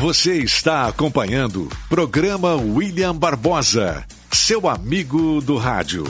Você está acompanhando o programa William Barbosa, seu amigo do rádio.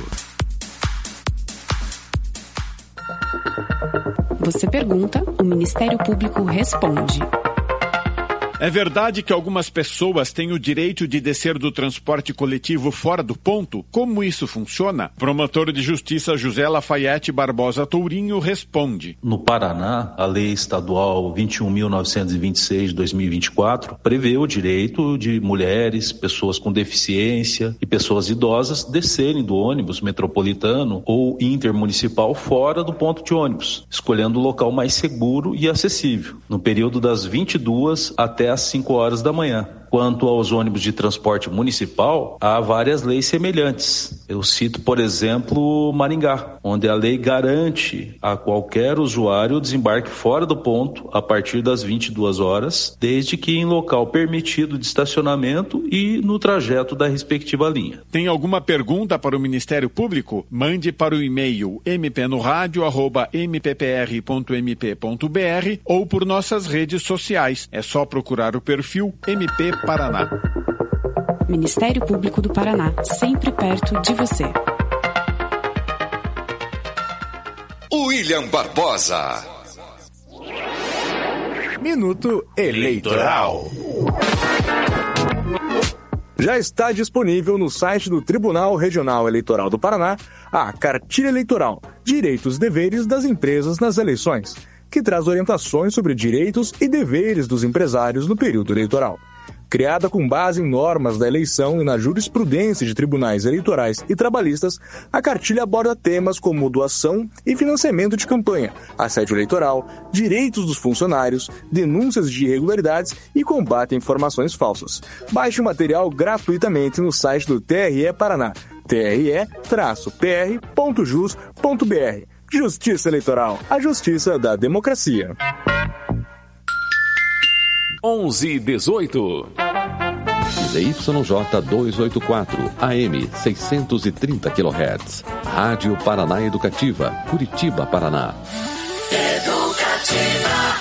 Você pergunta, o Ministério Público responde. É verdade que algumas pessoas têm o direito de descer do transporte coletivo fora do ponto? Como isso funciona? Promotor de Justiça José Lafayette Barbosa Tourinho responde. No Paraná, a Lei Estadual 21.926 de 2024 prevê o direito de mulheres, pessoas com deficiência e pessoas idosas descerem do ônibus metropolitano ou intermunicipal fora do ponto de ônibus, escolhendo o local mais seguro e acessível, no período das 22 até às 5 horas da manhã. Quanto aos ônibus de transporte municipal, há várias leis semelhantes. Eu cito, por exemplo, Maringá, onde a lei garante a qualquer usuário o desembarque fora do ponto a partir das 22 horas, desde que em local permitido de estacionamento e no trajeto da respectiva linha. Tem alguma pergunta para o Ministério Público? Mande para o e-mail mpnoradio@mppr.mp.br ou por nossas redes sociais. É só procurar o perfil MP Paraná. Ministério Público do Paraná, sempre perto de você. William Barbosa. Minuto Eleitoral. Já está disponível no site do Tribunal Regional Eleitoral do Paraná a Cartilha Eleitoral, Direitos e Deveres das Empresas nas Eleições, que traz orientações sobre direitos e deveres dos empresários no período eleitoral. Criada com base em normas da eleição e na jurisprudência de tribunais eleitorais e trabalhistas, a cartilha aborda temas como doação e financiamento de campanha, assédio eleitoral, direitos dos funcionários, denúncias de irregularidades e combate a informações falsas. Baixe o material gratuitamente no site do TRE Paraná, tre-pr.jus.br. Justiça Eleitoral, a justiça da democracia. 11:18. ZYJ 284, AM 630 kHz. Rádio Paraná Educativa, Curitiba, Paraná. Educativa.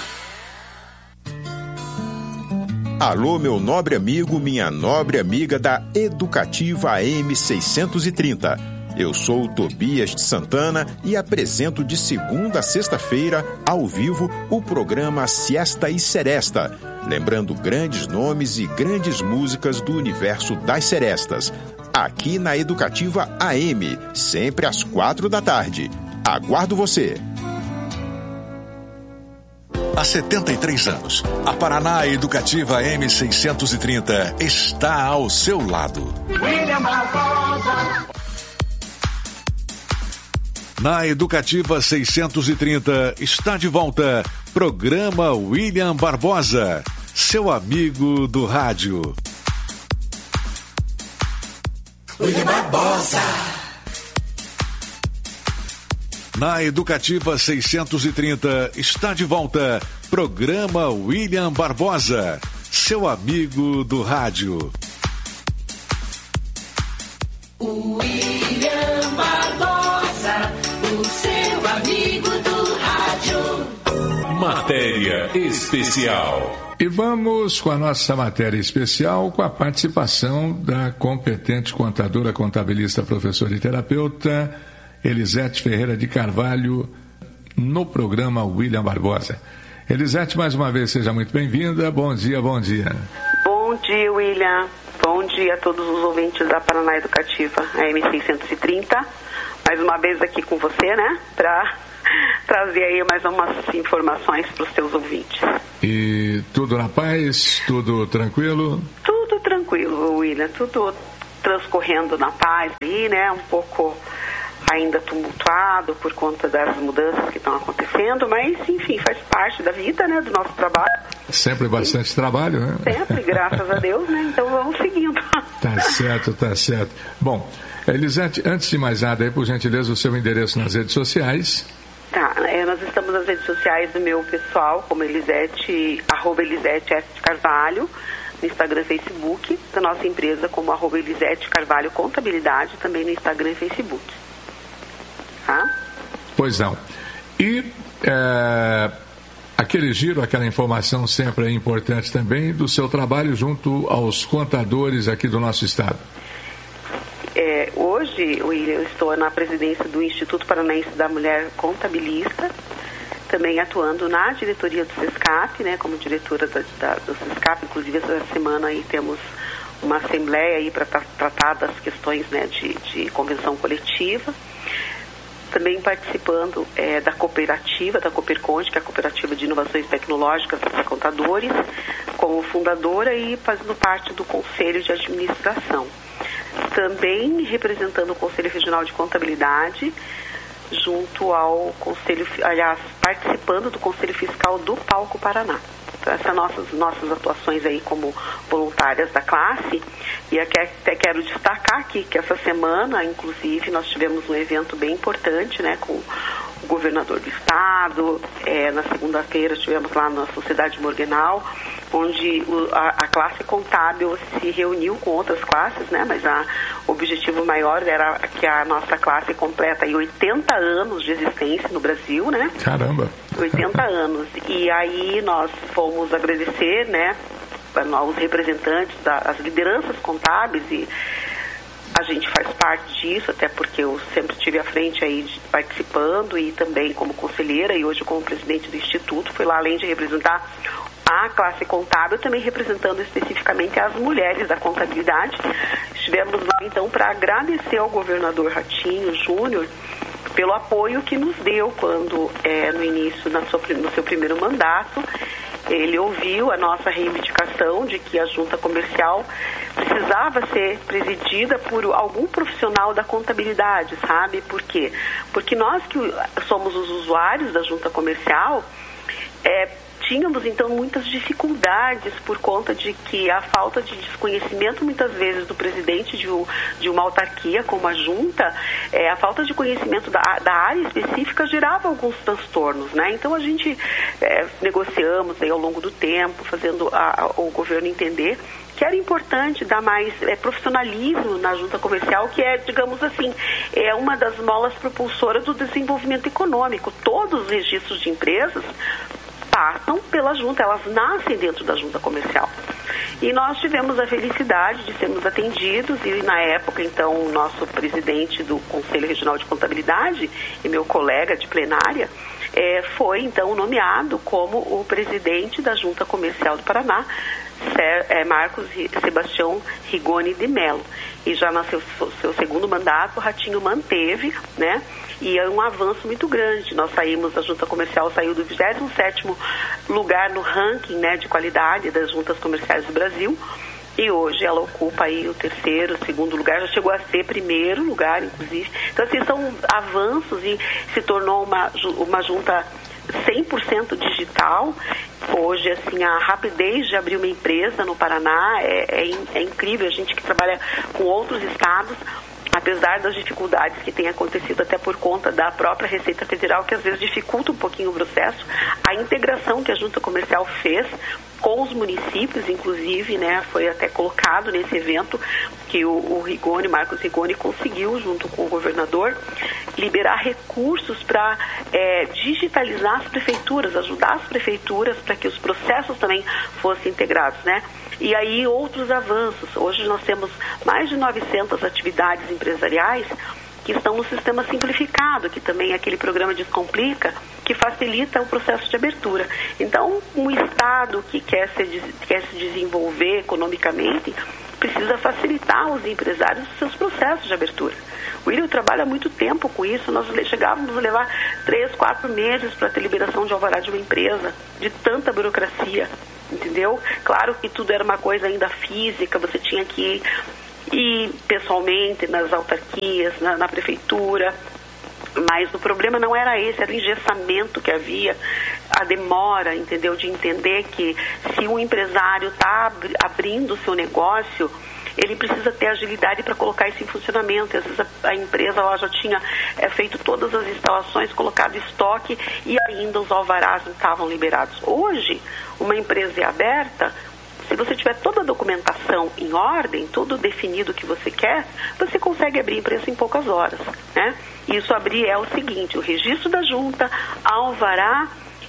Alô, meu nobre amigo, minha nobre amiga da Educativa AM 630. Eu sou o Tobias de Santana e apresento de segunda a sexta-feira, ao vivo, o programa Siesta e Seresta, lembrando grandes nomes e grandes músicas do universo das serestas, aqui na Educativa AM, sempre às 4 da tarde. Aguardo você! Há 73 anos, a Paraná Educativa M630 está ao seu lado. William Barbosa. Na Educativa 630 está de volta programa William Barbosa, seu amigo do rádio. William Barbosa. Na Educativa 630 está de volta programa William Barbosa, seu amigo do rádio. William Barbosa, o seu amigo do rádio. Matéria especial. E vamos com a nossa matéria especial, com a participação da competente contadora, contabilista, professora e terapeuta Elisete Ferreira de Carvalho, no programa William Barbosa. Elisete, mais uma vez, seja muito bem-vinda. Bom dia, bom dia. Bom dia, William. Bom dia a todos os ouvintes da Paraná Educativa, a M630. Mais uma vez aqui com você, né? Para trazer aí mais umas informações para os seus ouvintes. E tudo na paz? Tudo tranquilo? Tudo tranquilo, William. Tudo transcorrendo na paz aí, né? Um pouco ainda tumultuado por conta das mudanças que estão acontecendo, mas, enfim, faz parte da vida, né? Do nosso trabalho. Sempre bastante trabalho, né? Sempre, graças a Deus, né? Então vamos seguindo. Tá certo, tá certo. Bom, Elisete, antes de mais nada, aí, por gentileza, o seu endereço nas redes sociais. Tá, nós estamos nas redes sociais do meu pessoal, como Elisete, @Elisete S. de Carvalho, no Instagram e Facebook, da nossa empresa como @Elisete Carvalho Contabilidade, também no Instagram e Facebook. Tá? Pois não. E aquele giro, aquela informação sempre é importante também do seu trabalho junto aos contadores aqui do nosso estado. Hoje, William, eu estou na presidência do Instituto Paranaense da Mulher Contabilista, também atuando na diretoria do SESCAP, né, como diretora do SESCAP. Inclusive, essa semana aí temos uma assembleia aí para tratar das questões, né, de convenção coletiva. Também participando da cooperativa, da Cooperconte, que é a Cooperativa de Inovações Tecnológicas dos Contadores, como fundadora e fazendo parte do Conselho de Administração. Também representando o Conselho Regional de Contabilidade, junto ao Conselho, aliás, participando do Conselho Fiscal do Palco Paraná. Então, essas nossas atuações aí como voluntárias da classe. E até quero destacar aqui que essa semana, inclusive, nós tivemos um evento bem importante, né, com o governador do estado. Na segunda-feira estivemos lá na Sociedade Morgenal, onde a classe contábil se reuniu com outras classes, né? Mas o objetivo maior era que a nossa classe completa aí 80 anos de existência no Brasil, né? Caramba! 80 anos. E aí nós fomos agradecer, né, aos representantes das lideranças contábeis, e a gente faz parte disso, até porque eu sempre estive à frente aí participando e também como conselheira e hoje como presidente do Instituto. Fui lá, além de representar a classe contábil, também representando especificamente as mulheres da contabilidade. Estivemos lá então para agradecer ao governador Ratinho Júnior pelo apoio que nos deu quando no início, no seu primeiro mandato, ele ouviu a nossa reivindicação de que a junta comercial precisava ser presidida por algum profissional da contabilidade, sabe? Por quê? Porque nós que somos os usuários da junta comercial, tínhamos então muitas dificuldades por conta de que a falta de desconhecimento muitas vezes do presidente de uma autarquia como a junta, a falta de conhecimento da área específica gerava alguns transtornos, né? Então a gente negociamos aí ao longo do tempo, fazendo o governo entender que era importante dar mais profissionalismo na junta comercial, que digamos assim, uma das molas propulsoras do desenvolvimento econômico. Todos os registros de empresas passam pela junta, elas nascem dentro da junta comercial. E nós tivemos a felicidade de sermos atendidos, e na época, então, o nosso presidente do Conselho Regional de Contabilidade e meu colega de plenária foi, então, nomeado como o presidente da Junta Comercial do Paraná, Marcos Sebastião Rigoni de Mello. E já no seu segundo mandato, o Ratinho manteve, né? E é um avanço muito grande. Nós saímos, a Junta Comercial saiu do 27º lugar no ranking, né, de qualidade das juntas comerciais do Brasil, e hoje ela ocupa aí o segundo lugar, já chegou a ser primeiro lugar, inclusive. Então, assim, são avanços e se tornou uma junta 100% digital. Hoje, assim, a rapidez de abrir uma empresa no Paraná é incrível. A gente que trabalha com outros estados, apesar das dificuldades que têm acontecido até por conta da própria Receita Federal, que às vezes dificulta um pouquinho o processo, a integração que a Junta Comercial fez com os municípios, inclusive, né, foi até colocado nesse evento que o Rigoni, Marcos Rigoni, conseguiu, junto com o governador, liberar recursos para digitalizar as prefeituras, ajudar as prefeituras para que os processos também fossem integrados, né? E aí outros avanços. Hoje nós temos mais de 900 atividades empresariais que estão no sistema simplificado, que também é aquele programa Descomplica, que facilita o processo de abertura. Então, um Estado que quer se desenvolver economicamente precisa facilitar os empresários os seus processos de abertura. O William trabalha há muito tempo com isso. Nós chegávamos a levar 3, 4 meses para ter liberação de alvará de uma empresa, de tanta burocracia, entendeu? Claro que tudo era uma coisa ainda física, você tinha que ir pessoalmente nas autarquias, na prefeitura, mas o problema não era esse, era o engessamento que havia, a demora, entendeu? De entender que se um empresário está abrindo o seu negócio, ele precisa ter agilidade para colocar isso em funcionamento. Às vezes a empresa já tinha feito todas as instalações, colocado estoque e ainda os alvarás não estavam liberados. Hoje, uma empresa é aberta, se você tiver toda a documentação em ordem, tudo definido que você quer, você consegue abrir a empresa em poucas horas, né? E isso abrir é o seguinte: o registro da junta, alvará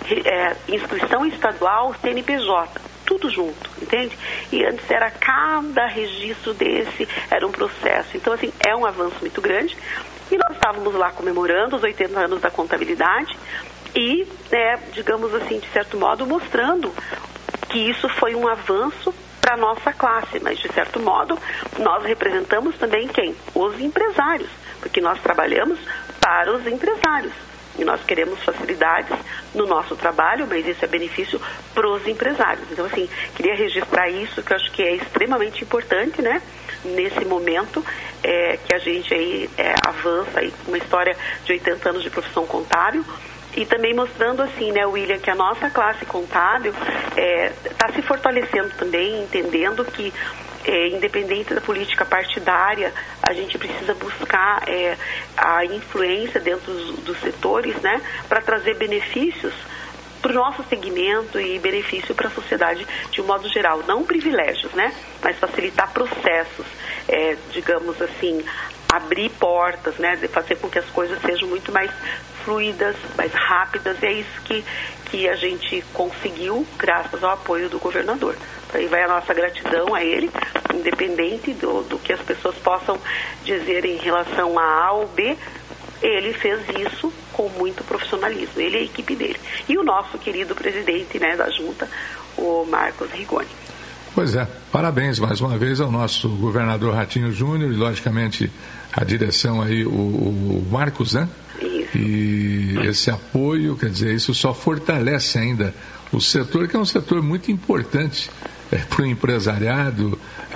instituição estadual, CNPJ, tudo junto, entende? E antes era cada registro desse, era um processo. Então, assim, é um avanço muito grande. E nós estávamos lá comemorando os 80 anos da contabilidade e, digamos assim, de certo modo, mostrando que isso foi um avanço para a nossa classe. Mas, de certo modo, nós representamos também quem? Os empresários, porque nós trabalhamos para os empresários. E nós queremos facilidades no nosso trabalho, mas isso é benefício para os empresários. Então, assim, queria registrar isso, que eu acho que é extremamente importante, né? Nesse momento que a gente aí avança aí com uma história de 80 anos de profissão contábil. E também mostrando assim, né, William, que a nossa classe contábil está se fortalecendo também, entendendo que independente da política partidária, a gente precisa buscar a influência dentro dos setores, né, para trazer benefícios para o nosso segmento e benefício para a sociedade de um modo geral. Não privilégios, né, mas facilitar processos, digamos assim, abrir portas, né, fazer com que as coisas sejam muito mais fluidas, mais rápidas, e é isso que a gente conseguiu graças ao apoio do governador. Aí vai a nossa gratidão a ele, independente do que as pessoas possam dizer em relação a A ou B, ele fez isso com muito profissionalismo, ele e a equipe dele. E o nosso querido presidente, né, da junta, o Marcos Rigoni. Pois é, parabéns mais uma vez ao nosso governador Ratinho Júnior e, logicamente, a direção aí, o Marcos, né? Isso. E esse apoio, quer dizer, isso só fortalece ainda o setor, que é um setor muito importante para o empresariado,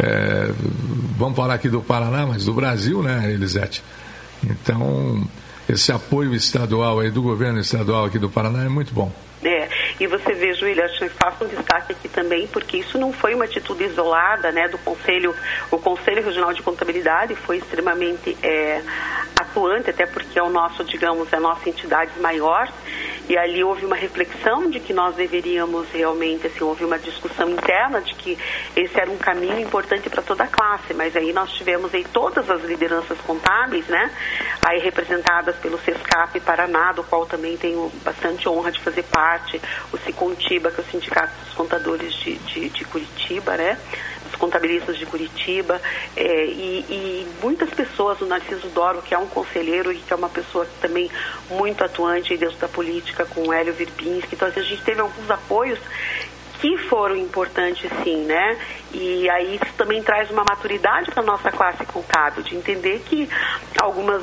vamos falar aqui do Paraná, mas do Brasil, né, Elisete? Então, esse apoio estadual aí do governo estadual aqui do Paraná é muito bom. E você vê, Júlia, acho que faço um destaque aqui também, porque isso não foi uma atitude isolada, né, do Conselho, o Conselho Regional de Contabilidade foi extremamente atuante, até porque é o nosso, digamos, é a nossa entidade maior, e ali houve uma reflexão de que nós deveríamos realmente, assim, houve uma discussão interna de que esse era um caminho importante para toda a classe, mas aí nós tivemos aí todas as lideranças contábeis, né, aí representadas pelo SESCAP Paraná, do qual também tenho bastante honra de fazer parte, o Sicontiba, que é o Sindicato dos Contadores de Curitiba, né, os contabilistas de Curitiba, e muitas pessoas, o Narciso Doro, que é um conselheiro e que é uma pessoa também muito atuante dentro da política, com o Hélio Virbinski. Então, a gente teve alguns apoios que foram importantes, sim, né? E aí isso também traz uma maturidade para a nossa classe contábil, de entender que algumas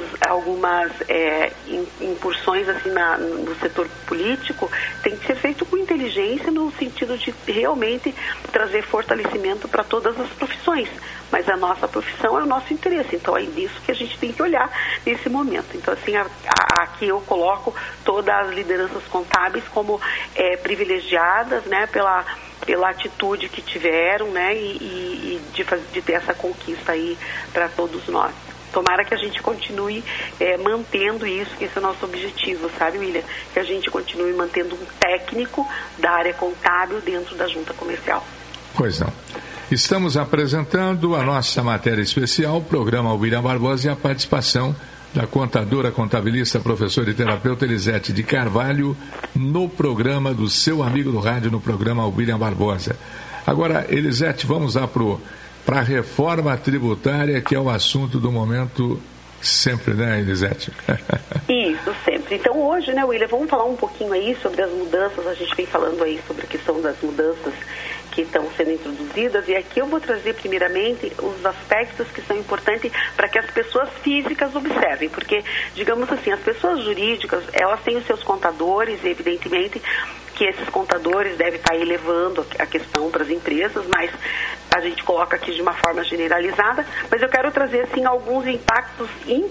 incursões assim no setor político tem que ser feito com inteligência, no sentido de realmente trazer fortalecimento para todas as profissões. Mas a nossa profissão é o nosso interesse, então é disso que a gente tem que olhar nesse momento. Então, assim, aqui eu coloco todas as lideranças contábeis como privilegiadas, né, pela atitude que tiveram, né, e de ter essa conquista aí para todos nós. Tomara que a gente continue mantendo isso, que esse é o nosso objetivo, sabe, William? Que a gente continue mantendo um técnico da área contábil dentro da junta comercial. Pois não. Estamos apresentando a nossa matéria especial, o programa William Barbosa, e a participação da contadora, contabilista, professora e terapeuta Elisete de Carvalho no programa do seu amigo do rádio, no programa William Barbosa. Agora, Elisete, vamos lá para a reforma tributária, que é o assunto do momento sempre, né, Elisete? Isso, sempre. Então, hoje, né, William, vamos falar um pouquinho aí sobre as mudanças. A gente vem falando aí sobre a questão das mudanças que estão sendo introduzidas, e aqui eu vou trazer primeiramente os aspectos que são importantes para que as pessoas físicas observem, porque, digamos assim, as pessoas jurídicas, elas têm os seus contadores, e evidentemente que esses contadores devem estar aí levando a questão para as empresas, mas a gente coloca aqui de uma forma generalizada, mas eu quero trazer, assim, alguns impactos importantes